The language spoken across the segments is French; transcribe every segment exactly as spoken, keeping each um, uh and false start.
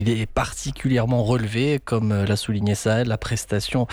Il est particulièrement relevé, comme l'a souligné Saël, la prestation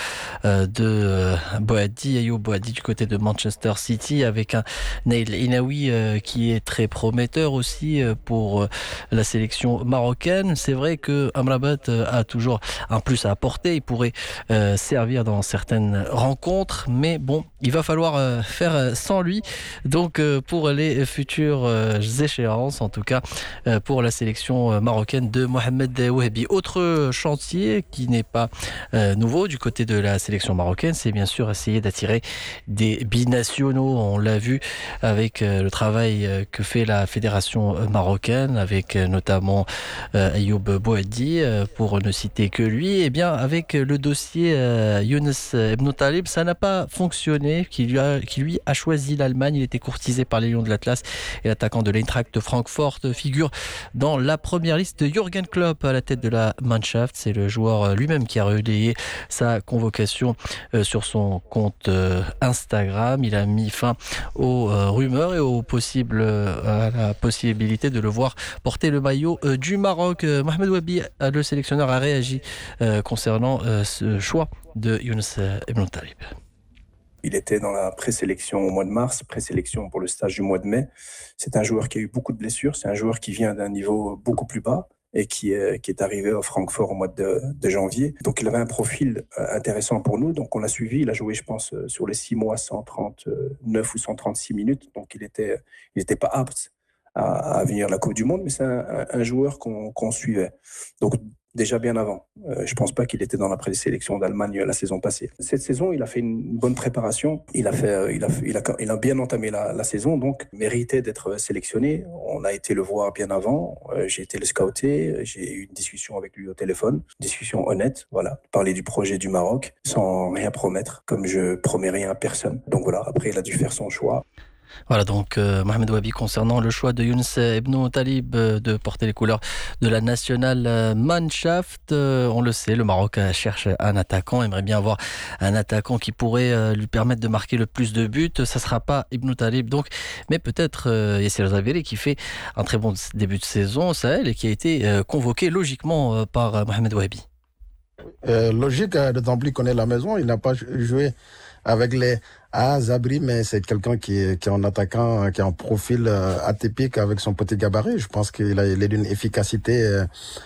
de Boadi, Ayoub Boadi du côté de Manchester City, avec un Naïl Inaoui qui est très prometteur aussi pour la sélection marocaine. C'est vrai que Amrabat a toujours un plus à apporter, il pourrait servir dans certaines rencontres, mais bon, il va falloir faire sans lui. Donc pour les futures échéances, en tout cas pour la sélection marocaine de Mohamed Wahbi. Autre chantier qui n'est pas euh, nouveau du côté de la sélection marocaine, c'est bien sûr essayer d'attirer des binationaux. On l'a vu avec euh, le travail euh, que fait la fédération marocaine, avec euh, notamment euh, Ayoub Boadi, euh, pour ne citer que lui. Et bien avec le dossier euh, Younes Ibn Talib, ça n'a pas fonctionné, qui lui, a, qui lui a choisi l'Allemagne. Il était courtisé par les Lions de l'Atlas et l'attaquant de l'Eintracht de Francfort figure dans la première liste de Jürgen Klopp à la tête de la Mannschaft. C'est le joueur lui-même qui a relayé sa convocation sur son compte Instagram. Il a mis fin aux rumeurs et aux possibles, à la possibilité de le voir porter le maillot du Maroc. Mohamed Wahbi, le sélectionneur, a réagi concernant ce choix de Younes Ibn Talib. Il était dans la présélection au mois de mars, présélection pour le stage du mois de mai. C'est un joueur qui a eu beaucoup de blessures. C'est un joueur qui vient d'un niveau beaucoup plus bas et qui est, qui est arrivé à Francfort au mois de, de janvier. Donc, il avait un profil intéressant pour nous. Donc, on l'a suivi. Il a joué, je pense, sur les six mois, cent trente-neuf ou cent trente-six minutes. Donc, il était, il était pas apte à, à venir à la Coupe du Monde, mais c'est un, un joueur qu'on, qu'on suivait. Donc, déjà bien avant. Euh, je ne pense pas qu'il était dans la présélection d'Allemagne la saison passée. Cette saison, il a fait une bonne préparation. Il a, fait, il a, il a, il a bien entamé la, la saison, donc méritait d'être sélectionné. On a été le voir bien avant. Euh, j'ai été le scouter. J'ai eu une discussion avec lui au téléphone. Une discussion honnête, voilà. Parler du projet du Maroc sans rien promettre, comme je promets rien à personne. Donc voilà, après, il a dû faire son choix. Voilà donc euh, Mohamed Wahbi concernant le choix de Younes Ibn Talib euh, de porter les couleurs de la nationale euh, Mannschaft. Euh, on le sait, le Maroc cherche un attaquant, aimerait bien avoir un attaquant qui pourrait euh, lui permettre de marquer le plus de buts. Ça ne sera pas Ibn Talib donc, mais peut-être euh, Yasser Zaveri qui fait un très bon début de saison, Sahel, et qui a été euh, convoqué logiquement euh, par euh, Mohamed Wahbi. Euh, logique, d'autant plus qu'on est à la maison, il n'a pas joué avec les Ah, Zabri, mais c'est quelqu'un qui est, qui est un attaquant, qui a un profil euh, atypique avec son petit gabarit. Je pense qu'il a, il est d'une efficacité euh,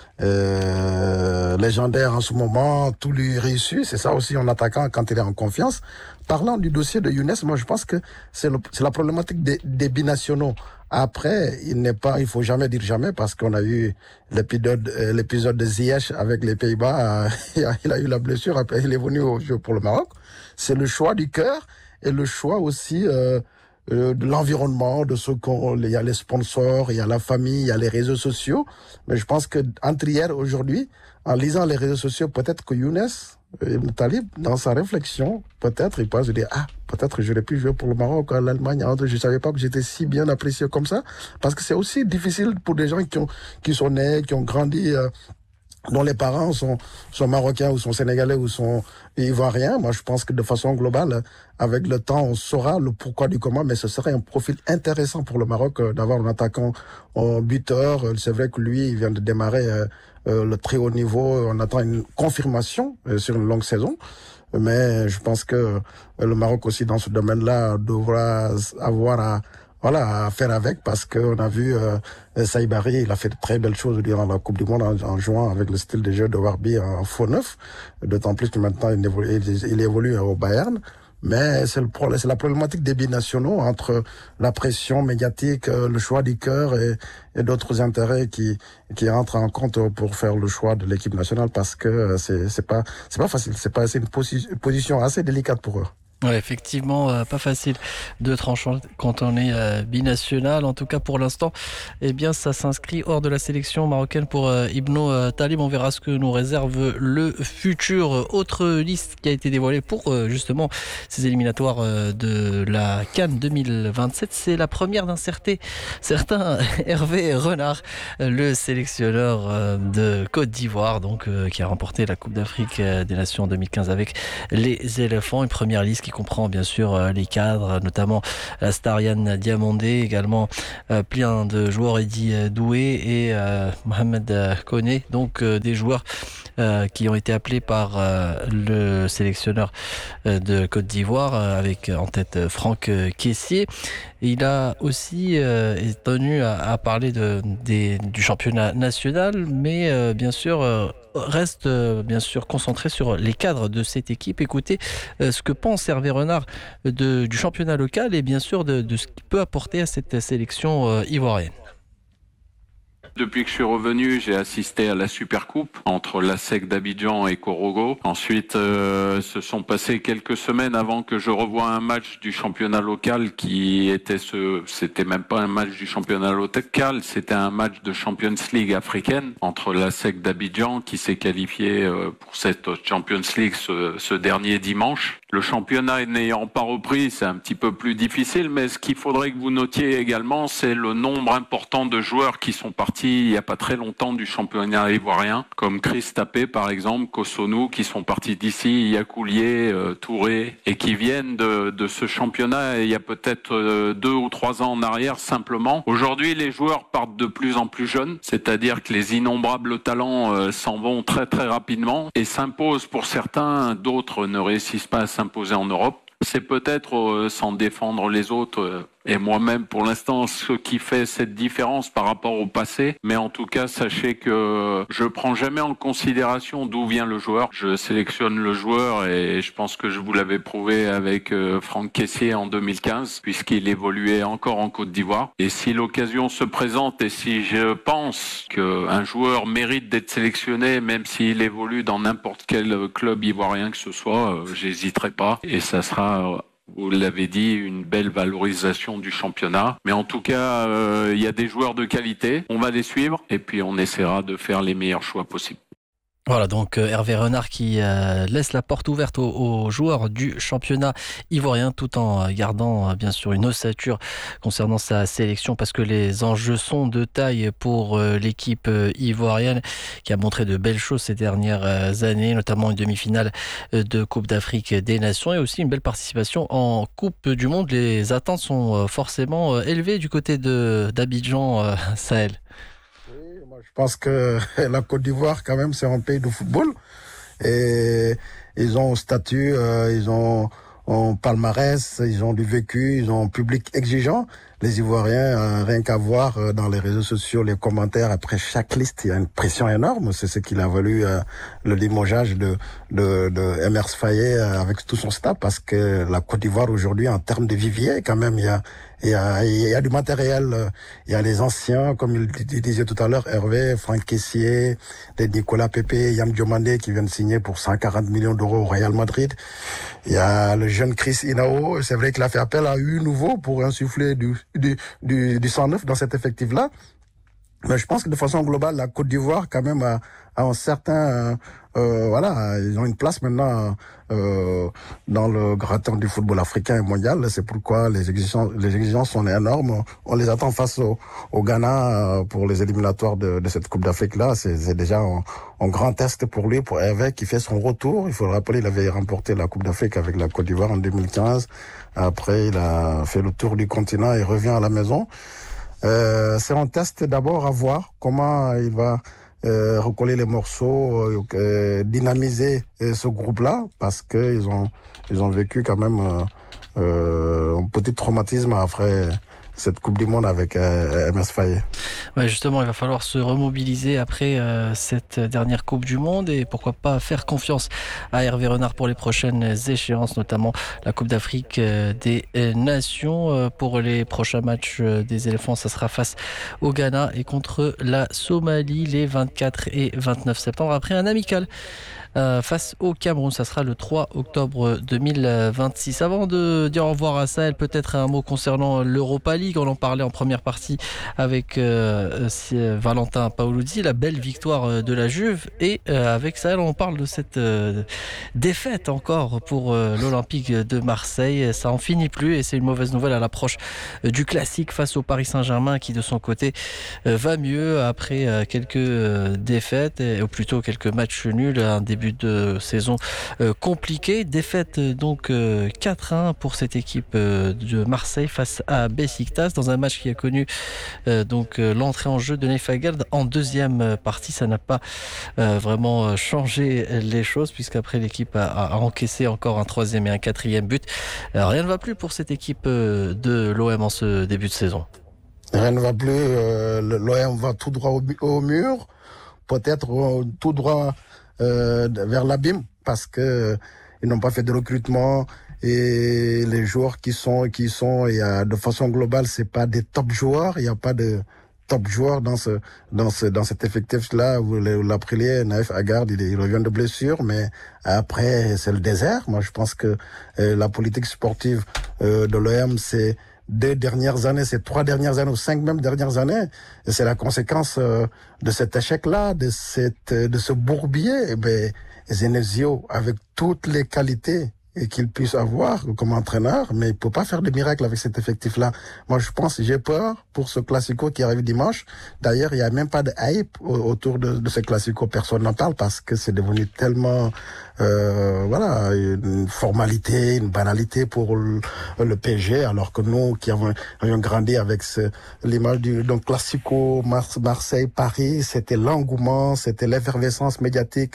euh, légendaire en ce moment. Tout lui réussit. C'est ça aussi un attaquant quand il est en confiance. Parlant du dossier de Younes, moi je pense que c'est, le, c'est la problématique des, des binationaux. Après, il n'est pas, il faut jamais dire jamais parce qu'on a eu l'épisode, euh, l'épisode de Ziyech avec les Pays-Bas. Euh, il a eu la blessure. Après, il est venu au jeu pour le Maroc. C'est le choix du cœur. Et le choix aussi euh, euh, de l'environnement, de ce qu'on, il y a les sponsors, il y a la famille, il y a les réseaux sociaux. Mais je pense que entre hier et aujourd'hui, en lisant les réseaux sociaux, peut-être que Younes Ibn Talib, dans sa réflexion, peut-être il peut se dire ah, peut-être j'aurais pu jouer pour le Maroc, l'Allemagne. Je savais pas que j'étais si bien apprécié comme ça, parce que c'est aussi difficile pour des gens qui ont qui sont nés, qui ont grandi. Euh, dont les parents sont, sont marocains ou sont sénégalais ou sont ivoiriens. Moi, je pense que de façon globale, avec le temps, on saura le pourquoi du comment, mais ce serait un profil intéressant pour le Maroc euh, d'avoir un attaquant en buteur. C'est vrai que lui, il vient de démarrer euh, euh, le très haut niveau. On attend une confirmation euh, sur une longue saison. Mais je pense que euh, le Maroc aussi, dans ce domaine-là, devra avoir à Voilà, à faire avec, parce qu'on a vu euh, Saïbari, il a fait de très belles choses durant la Coupe du Monde en, en jouant avec le style de jeu de Wahbi en faux neuf. D'autant plus que maintenant il évolue, il, il évolue au Bayern. Mais c'est, le problème, c'est la problématique des binationaux entre la pression médiatique, euh, le choix du cœur et, et d'autres intérêts qui qui entrent en compte pour faire le choix de l'équipe nationale, parce que euh, c'est c'est pas c'est pas facile, c'est pas c'est une posi- position assez délicate pour eux. Ouais, effectivement, euh, pas facile de trancher quand on est euh, binational. En tout cas, pour l'instant, eh bien, ça s'inscrit hors de la sélection marocaine pour euh, Ibn euh, Talib. On verra ce que nous réserve le futur. Autre liste qui a été dévoilée pour euh, justement ces éliminatoires euh, de la CAN deux mille vingt-sept. C'est la première d'un certain, certain Hervé Renard, le sélectionneur euh, de Côte d'Ivoire, donc euh, qui a remporté la Coupe d'Afrique euh, des Nations en deux mille quinze avec les éléphants. Une première liste qui comprend bien sûr les cadres, notamment Starian Diamandé, également plein de joueurs, Eddy Doué et Mohamed Koné, donc des joueurs qui ont été appelés par le sélectionneur de Côte d'Ivoire, avec en tête Franck Kessié. Il a aussi euh, tenu à, à parler de, des, du championnat national, mais euh, bien sûr euh, reste euh, bien sûr concentré sur les cadres de cette équipe. Écoutez euh, ce que pense Hervé Renard de, du championnat local et bien sûr de, de ce qu'il peut apporter à cette sélection euh, ivoirienne. Depuis que je suis revenu, j'ai assisté à la Supercoupe entre l'A S E C d'Abidjan et Korogo. Ensuite, euh, se sont passées quelques semaines avant que je revoie un match du championnat local qui était ce, c'était même pas un match du championnat local, c'était un match de Champions League africaine entre l'A S E C d'Abidjan qui s'est qualifié euh, pour cette Champions League ce, ce dernier dimanche. Le championnat n'ayant pas repris, c'est un petit peu plus difficile, mais ce qu'il faudrait que vous notiez également, c'est le nombre important de joueurs qui sont partis il n'y a pas très longtemps du championnat ivoirien, comme Chris Tapé par exemple, Kosonou, qui sont partis d'ici, Yakoulié, euh, Touré, et qui viennent de, de ce championnat il y a peut-être euh, deux ou trois ans en arrière simplement. Aujourd'hui, les joueurs partent de plus en plus jeunes, c'est-à-dire que les innombrables talents euh, s'en vont très très rapidement et s'imposent pour certains, d'autres ne réussissent pas à s'imposer en Europe. C'est peut-être euh, sans défendre les autres euh, et moi-même pour l'instant ce qui fait cette différence par rapport au passé. Mais en tout cas, sachez que je prends jamais en considération d'où vient le joueur. Je sélectionne le joueur et je pense que je vous l'avais prouvé avec euh, Franck Kessié en deux mille quinze puisqu'il évoluait encore en Côte d'Ivoire. Et si l'occasion se présente et si je pense qu'un joueur mérite d'être sélectionné même s'il évolue dans n'importe quel club ivoirien que ce soit, euh, j'hésiterai pas et ça sera vous l'avez dit, une belle valorisation du championnat. Mais en tout cas, euh, il y a des joueurs de qualité. On va les suivre et puis on essaiera de faire les meilleurs choix possibles. Voilà, donc euh, Hervé Renard qui euh, laisse la porte ouverte aux, aux joueurs du championnat ivoirien tout en gardant euh, bien sûr une ossature concernant sa sélection parce que les enjeux sont de taille pour euh, l'équipe euh, ivoirienne qui a montré de belles choses ces dernières euh, années, notamment une demi-finale euh, de Coupe d'Afrique des Nations et aussi une belle participation en Coupe du Monde. Les attentes sont euh, forcément euh, élevées du côté de, d'Abidjan, euh, Sahel. Je pense que la Côte d'Ivoire, quand même, c'est un pays de football. Et ils ont statut, euh, ils ont un palmarès, ils ont du vécu, ils ont un public exigeant. Les Ivoiriens, euh, rien qu'à voir euh, dans les réseaux sociaux, les commentaires après chaque liste, il y a une pression énorme. C'est ce qu'il a valu euh, le limogeage de, de, de Emers Faye euh, avec tout son staff, parce que la Côte d'Ivoire aujourd'hui, en termes de vivier, quand même, il y a, il y a, il y a du matériel. Euh, il y a les anciens, comme il, il disait tout à l'heure, Hervé, Franck Kessié, les Nicolas Pépé, Yann Diomandé qui viennent signer pour cent quarante millions d'euros au Real Madrid. Il y a le jeune Chris Inao. C'est vrai qu'il a fait appel à U nouveau pour insuffler du Du, du, du cent neuf dans cet effectif-là. Mais je pense que de façon globale, la Côte d'Ivoire, quand même, a, a un certain... Euh, euh, voilà, ils ont une place maintenant euh, dans le gratin du football africain et mondial. C'est pourquoi les exigences, les exigences sont énormes. On les attend face au, au Ghana euh, pour les éliminatoires de, de cette Coupe d'Afrique-là. C'est, c'est déjà un, un grand test pour lui, pour Hervé, qui fait son retour. Il faut le rappeler, il avait remporté la Coupe d'Afrique avec la Côte d'Ivoire en deux mille quinze. Après, il a fait le tour du continent et revient à la maison. Euh, c'est un test d'abord à voir comment il va euh, recoller les morceaux, euh, dynamiser euh, ce groupe-là, parce que ils ont ils ont vécu quand même euh, euh, un petit traumatisme après cette Coupe du Monde avec euh, Emers Faye. Ouais, justement, il va falloir se remobiliser après euh, cette dernière Coupe du Monde et pourquoi pas faire confiance à Hervé Renard pour les prochaines échéances, notamment la Coupe d'Afrique euh, des Nations. Euh, pour les prochains matchs euh, des éléphants, ça sera face au Ghana et contre la Somalie les vingt-quatre et vingt-neuf septembre après un amical. Euh, face au Cameroun, ça sera le trois octobre deux mille vingt-six. Avant de dire au revoir à Sahel, peut-être un mot concernant l'Europa League. On en parlait en première partie avec euh, Valentin Paoluzzi, la belle victoire de la Juve. Et euh, avec Sahel, on parle de cette euh, défaite encore pour euh, l'Olympique de Marseille. Ça en finit plus et c'est une mauvaise nouvelle à l'approche euh, du classique face au Paris Saint-Germain qui de son côté euh, va mieux après euh, quelques euh, défaites, et, ou plutôt quelques matchs nuls, un début début de saison euh, compliqué. Défaite donc euh, quatre un pour cette équipe euh, de Marseille face à Beşiktaş dans un match qui a connu euh, donc euh, l'entrée en jeu de Nefagerd en deuxième partie. Ça n'a pas euh, vraiment changé les choses puisqu'après l'équipe a, a encaissé encore un troisième et un quatrième but. Alors, rien ne va plus pour cette équipe euh, de l'O M en ce début de saison. Rien ne va plus. Euh, L'O M va tout droit au, au mur, peut-être euh, tout droit euh, vers l'abîme parce que euh, ils n'ont pas fait de recrutement et les joueurs qui sont qui sont et euh, de façon globale c'est pas des top joueurs. Il y a pas de top joueurs dans ce dans ce dans cet effectif là. Vous l'appeliez Naïf Aguerd, il, il revient de blessure, mais après c'est le désert. Moi je pense que euh, la politique sportive euh, de l'O M c'est deux dernières années, ces trois dernières années ou cinq même dernières années, et c'est la conséquence euh, de cet échec-là, de cette, de ce bourbier. Eh ben, Genesio, avec toutes les qualités et qu'il puisse avoir comme entraîneur, mais il peut pas faire de miracle avec cet effectif-là. Moi, je pense, j'ai peur pour ce classico qui arrive dimanche. D'ailleurs, il y a même pas de hype autour de, de ce classico. Personne n'en parle parce que c'est devenu tellement, euh, voilà, une formalité, une banalité pour le, le P S G, alors que nous, qui avons, avions grandi avec ce, l'image du, donc classico Marseille, Paris, c'était l'engouement, c'était l'effervescence médiatique,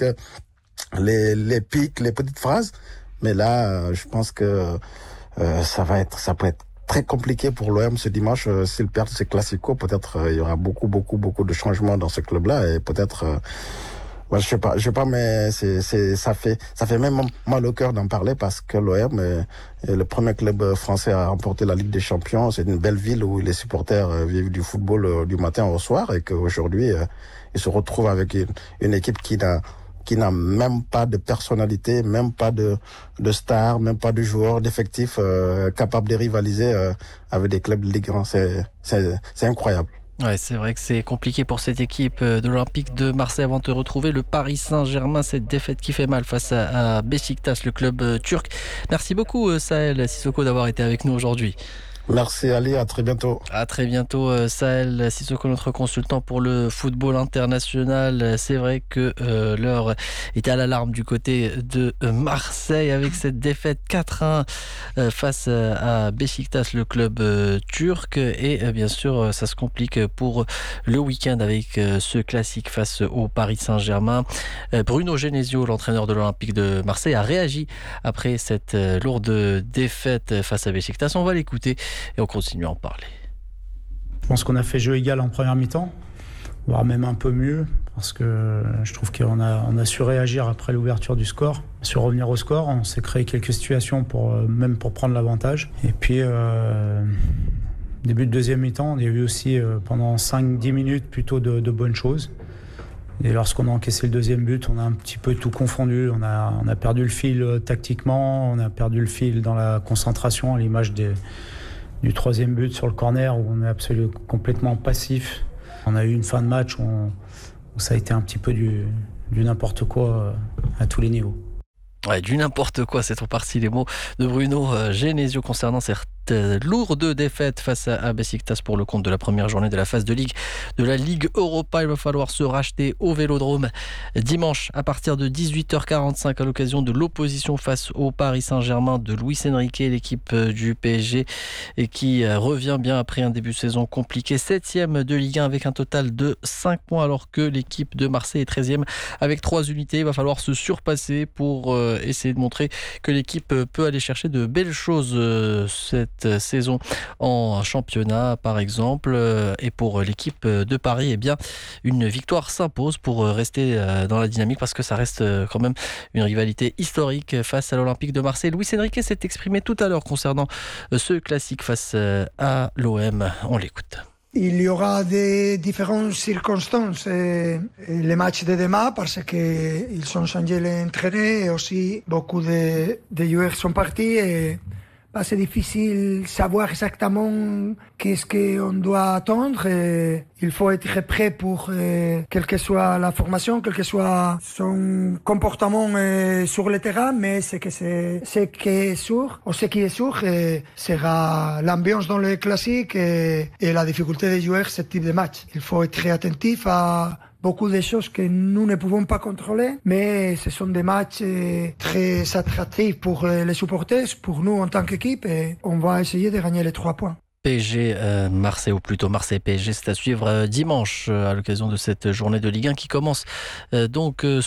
les, les pics, les petites phrases. Mais là, euh, je pense que euh, ça va être, ça peut être très compliqué pour l'O M ce dimanche. Euh, s'ils perdent ces classicos, peut-être euh, il y aura beaucoup, beaucoup, beaucoup de changements dans ce club-là et peut-être, euh, ouais, je sais pas, je sais pas, mais c'est, c'est, ça fait, ça fait même mal au cœur d'en parler parce que l'O M est, est le premier club français à remporter la Ligue des Champions. C'est une belle ville où les supporters euh, vivent du football euh, du matin au soir et qu'aujourd'hui euh, ils se retrouvent avec une, une équipe qui n'a qui n'a même pas de personnalité, même pas de, de stars, même pas de joueurs, d'effectifs euh, capables de rivaliser euh, avec des clubs de Ligue un. C'est, c'est, c'est incroyable. Ouais, c'est vrai que c'est compliqué pour cette équipe de l'Olympique de Marseille avant de retrouver le Paris Saint-Germain. Cette défaite qui fait mal face à, à Beşiktaş, le club euh, turc. Merci beaucoup Saël Sissoko d'avoir été avec nous aujourd'hui. Merci Ali, à très bientôt. À très bientôt Saël Sissoko, notre consultant pour le football international. C'est vrai que euh, l'heure était à l'alarme du côté de Marseille avec cette défaite quatre un euh, face à Beşiktaş, le club euh, turc. Et euh, bien sûr, ça se complique pour le week-end avec euh, ce classique face au Paris Saint-Germain. Euh, Bruno Genesio, l'entraîneur de l'Olympique de Marseille, a réagi après cette euh, lourde défaite face à Beşiktaş. On va l'écouter. Et on continue à en parler. Je pense qu'on a fait jeu égal en première mi-temps, voire même un peu mieux, parce que je trouve qu'on a, on a su réagir après l'ouverture du score. Sur revenir au score, on s'est créé quelques situations pour, même pour prendre l'avantage. Et puis, euh, début de deuxième mi-temps, on a eu aussi euh, pendant cinq dix minutes plutôt de, de bonnes choses. Et lorsqu'on a encaissé le deuxième but, on a un petit peu tout confondu. On a, on a perdu le fil euh, tactiquement, on a perdu le fil dans la concentration, à l'image des... du troisième but sur le corner où on est absolument complètement passif. On a eu une fin de match où, on, où ça a été un petit peu du, du n'importe quoi à tous les niveaux. Ouais, du n'importe quoi, c'est en partie les mots de Bruno Genesio concernant cette lourde défaite face à Beşiktaş pour le compte de la première journée de la phase de Ligue de la Ligue Europa. Il va falloir se racheter au Vélodrome dimanche à partir de dix-huit heures quarante-cinq à l'occasion de l'opposition face au Paris Saint-Germain de Luis Enrique, l'équipe du P S G et qui revient bien après un début de saison compliqué. Septième de Ligue un avec un total de cinq points alors que l'équipe de Marseille est treizième avec trois unités. Il va falloir se surpasser pour essayer de montrer que l'équipe peut aller chercher de belles choses cette saison en championnat par exemple. Et pour l'équipe de Paris, eh bien, une victoire s'impose pour rester dans la dynamique parce que ça reste quand même une rivalité historique face à l'Olympique de Marseille. Luis Enrique s'est exprimé tout à l'heure concernant ce classique face à l'O M. On l'écoute. Il y aura des différentes circonstances euh, les matchs de demain parce qu'ils sont changés les entraîneurs et aussi beaucoup de, de joueurs sont partis et bah, c'est difficile de savoir exactement qu'est-ce qu'on doit attendre. Et il faut être prêt pour euh, quelle que soit la formation, quel que soit son comportement euh, sur le terrain, mais ce que c'est, ce qui est sûr, ou ce qui est sûr, euh, sera l'ambiance dans le classique et, et la difficulté de jouer ce type de match. Il faut être très attentif à beaucoup de choses que nous ne pouvons pas contrôler, mais ce sont des matchs très attractifs pour les supporters, pour nous en tant qu'équipe, et on va essayer de gagner les trois points. P S G euh, Marseille, ou plutôt Marseille P S G, c'est à suivre euh, dimanche euh, à l'occasion de cette journée de Ligue un qui commence euh, donc euh,